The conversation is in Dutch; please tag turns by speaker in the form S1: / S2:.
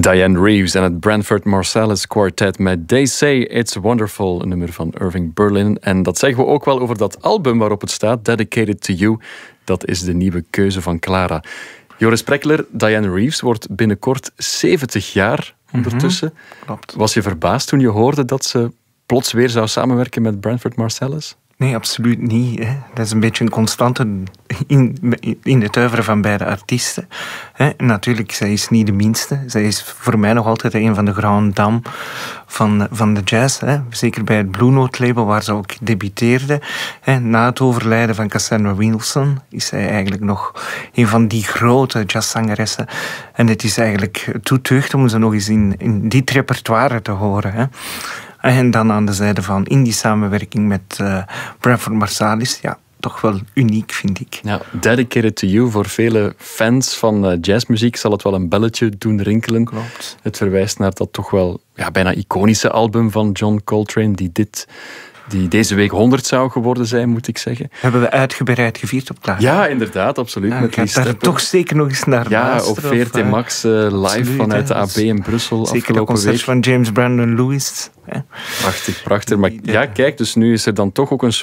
S1: Diane Reeves en het Branford Marsalis Quartet met They Say It's Wonderful, een nummer van Irving Berlin. En dat zeggen we ook wel over dat album waarop het staat, Dedicated to You. Dat is de nieuwe keuze van Clara. Joris Prekler, Diane Reeves wordt binnenkort 70 jaar ondertussen.
S2: Klopt.
S1: Was je verbaasd toen je hoorde dat ze plots weer zou samenwerken met Branford Marsalis?
S2: Nee, absoluut niet. Hè. Dat is een beetje een constante in het uiveren van beide artiesten. Hè. Natuurlijk, zij is niet de minste. Zij is voor mij nog altijd een van de grand dames van de jazz. Hè. Zeker bij het Blue Note label, waar ze ook debuteerde. Hè. Na het overlijden van Cassandra Wilson is zij eigenlijk nog een van die grote jazzzangeressen. En het is eigenlijk toedeugd om ze nog eens in dit repertoire te horen. Hè. En dan aan de zijde van, in die samenwerking met Branford Marsalis, ja, toch wel uniek, vind ik.
S1: Ja, Dedicated to You, voor vele fans van jazzmuziek zal het wel een belletje doen rinkelen.
S2: Klopt.
S1: Het verwijst naar dat toch wel bijna iconische album van John Coltrane, die deze week 100 zou geworden zijn, moet ik zeggen.
S2: Hebben we uitgebreid gevierd op Clara?
S1: Ja, inderdaad, absoluut.
S2: Ja,
S1: met
S2: ik ga daar toch zeker nog eens naar luisteren.
S1: Op VRT Max, live absoluut, vanuit de AB in Brussel
S2: zeker
S1: afgelopen
S2: concert
S1: week.
S2: van James Brandon Lewis.
S1: Prachtig. Maar ja, kijk, dus nu is er dan toch ook een